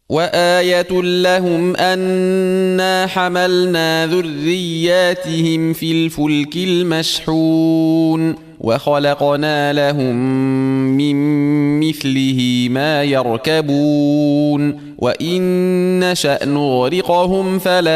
وآية لهم أنا حملنا ذرياتهم في الفلك المشحون وخلقنا لهم من مثله ما يركبون وإن نشأ نغرقهم فلا